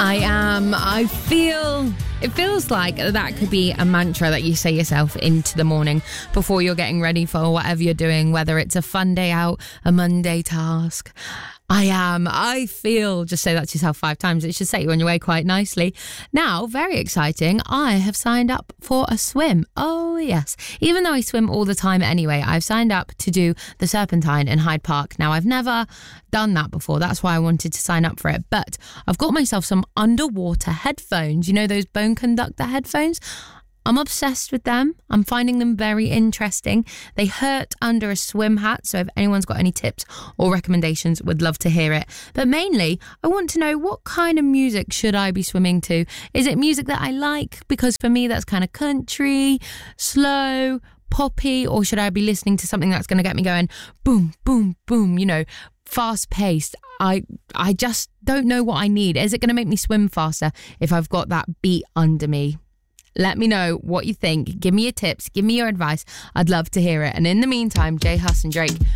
I am. It feels like that could be a mantra that you say yourself into the morning before you're getting ready for whatever you're doing, whether it's a fun day out, a Monday task. I feel, just say that to yourself 5 times. It should set you on your way quite nicely. Now, very exciting, I have signed up for a swim. Oh, yes. Even though I swim all the time anyway, I've signed up to do the Serpentine in Hyde Park. Now, I've never done that before. That's why I wanted to sign up for it. But I've got myself some underwater headphones. You know, those bone conductor headphones? I'm obsessed with them. I'm finding them very interesting. They hurt under a swim hat, so if anyone's got any tips or recommendations, would love to hear it. But mainly, I want to know, what kind of music should I be swimming to? Is it music that I like? Because for me, that's kind of country, slow, poppy, or should I be listening to something that's going to get me going boom, boom, boom, you know, fast paced? I just don't know what I need. Is it going to make me swim faster if I've got that beat under me? Let me know what you think. Give me your tips. Give me your advice. I'd love to hear it. And in the meantime, J Hus and Drake